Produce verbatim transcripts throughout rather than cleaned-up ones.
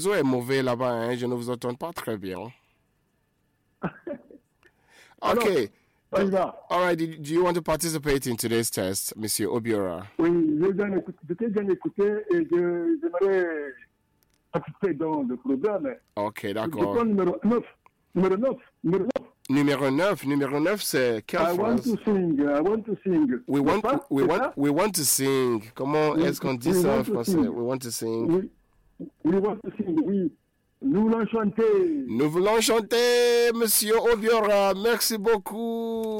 réseau est mauvais là-bas, hein? Je ne vous entends pas très bien. Okay. Alors, all right. Do, do you want to participate in today's test, Monsieur Obiora? Oui, j'ai bien écouté, j'ai bien écouté et je, j'aimerais participer dans le programme. Ok, Je d'accord. prends numéro neuf. Numéro neuf. Numéro neuf. Numéro neuf. Numéro neuf, c'est quelle I want phrase? to sing. I want to sing. We want, Pas, we c'est want, ça? we want to sing. Comment We- est-ce qu'on dit we ça en want to français? sing. We want to sing. Oui. We want to sing, oui. Nous voulons chanter. Nous voulons chanter, Monsieur Obiora. Merci beaucoup.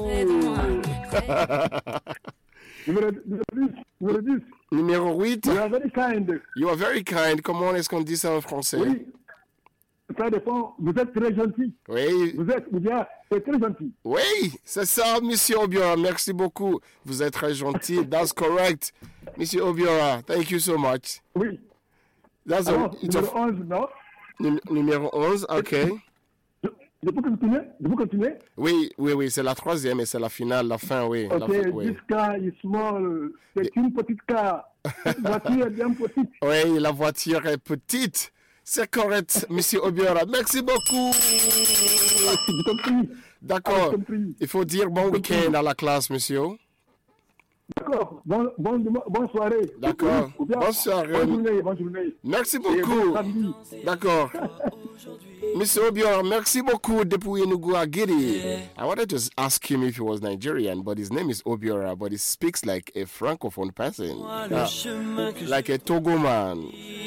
Numéro, numéro dix. Numéro dix. Numéro huit. You are very kind. You are very kind. Comment est-ce qu'on dit ça en français? Oui. Ça dépend. Vous êtes très gentil. Oui. Vous êtes, vous êtes, c'est très gentil. Oui, c'est ça, Monsieur Obiora. Merci beaucoup. Vous êtes très gentil. That's correct. Monsieur Obiora, thank you so much. Oui. That's Alors, a, it's a, numéro onze, non? num- numéro onze, ok. Je, je peux continuer? Je peux continuer? Oui, oui, oui, c'est la troisième et c'est la finale, la fin, oui. La Ok, fin, oui. this car is small. C'est une petite car. Cette voiture est bien petite. Oui, la voiture est petite. C'est correct, Monsieur Obiora. Merci beaucoup. J'ai compris. D'accord. J'ai compris. Il faut dire bon week-end à la classe, monsieur. D'accord. Bon, bon, bonne soirée. D'accord. Ou bien, Bonne soirée. Bonne journée. Bonne journée. Merci Et bon beaucoup. samedi. D'accord. Monsieur Obiora, merci beaucoup depuis Enugu Agiri. I wanted to ask him if he was Nigerian, but his name is Obiora, but he speaks like a francophone person, uh, like a Togo man.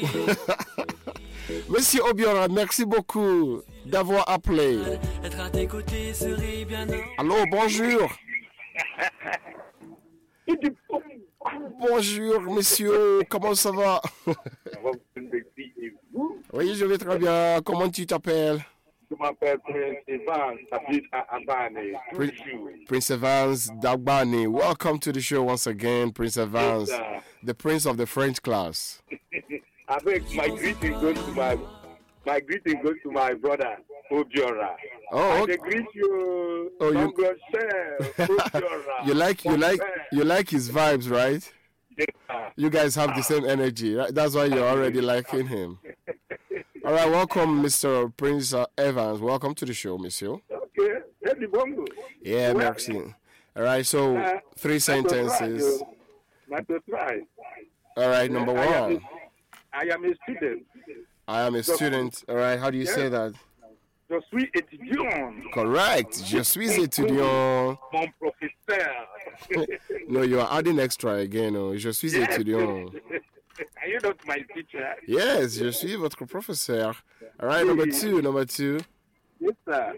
Monsieur Obiora, merci beaucoup d'avoir appelé. Allô, bonjour. Bonjour, monsieur. Comment ça va? Oui, je vais très bien. Comment tu t'appelles? Je m'appelle Prince Evans, j'habite à Abane. Prin- Prince Evans Dagbani. Welcome to the show once again, Prince Evans, Yes, sir. the prince of the French class. Avec my greeting goes to my my greeting goes to my brother Obiora. Oh, I okay. greet you, Oh, you- Congo Chef, Obiora. You like you like you like his vibes, right? Yes, sir. You guys have the same energy, right? That's why you're already liking him. All right, welcome, Mister Prince uh, Evans. Welcome to the show, monsieur. Okay, let the bongo. Yeah, Well, merci. All right, so uh, three not to try, sentences. uh, Not to try. All right, number I am one. a- I am a student. I am a student. All right, how do you say that? Je suis étudiant. Correct. Je suis étudiant. Mon professeur. No, you are adding extra again. Oh. Je suis Yes. étudiant. Are you not my teacher? Yes, je suis votre professeur. All right, number two. Number two. Yes, sir.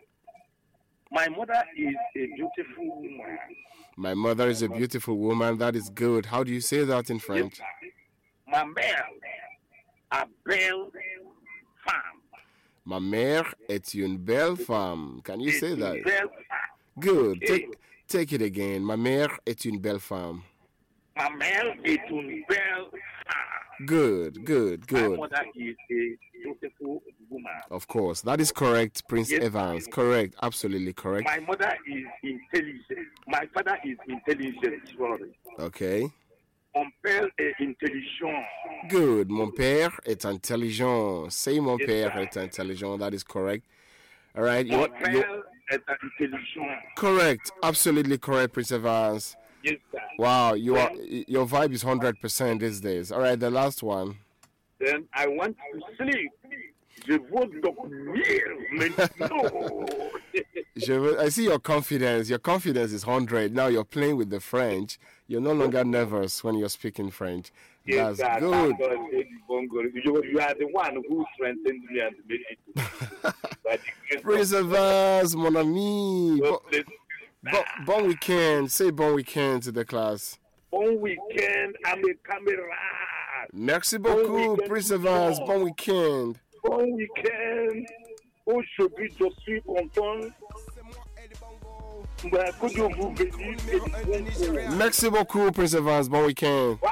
My mother is a beautiful woman. My mother is a beautiful woman. That is good. How do you say that in Yes, French? sir. Ma mère a belle femme. Ma mère est une belle femme. Can you say Est une that? belle femme. Good. Okay. Take take it again. Ma mère est une belle femme. Ma mère est une belle femme. Good. Good. My Good. mother is a beautiful woman. Of course. That is correct, Prince Yes. Evans. Correct. Absolutely correct. My mother is intelligent. My father is intelligent. Sorry. Okay. Mon père est intelligent. Good. Mon père est intelligent. Say mon Yes, père sir. est intelligent. That is correct. All right. You, Mon want- you, père est intelligent. correct. Absolutely correct, Prince Evans. Yes, sir. Wow. You are your vibe is one hundred percent these days. All right. The last one. Then I want to sleep. Je veux dormir maintenant. Je veux- I see your confidence. Your confidence is one hundred. Now you're playing with the French. You're no longer nervous when you're speaking French. Yes, That's sir. good. Thank God, Lady Bongo. You, you are the one who strengthened me and made it to by the grace of Prince Evans, mon ami. God Bon, bless you. bon, bon weekend. Say bon weekend to the class. Bon weekend, I'm a camera. Merci beaucoup, weekend. Prince Evans. Bon weekend. Bon weekend. Aujourd'hui, je suis content. Bah, que Dieu vous bénisse et du bon courage. Merci beaucoup, Prince Evans. Bon weekend. Wow.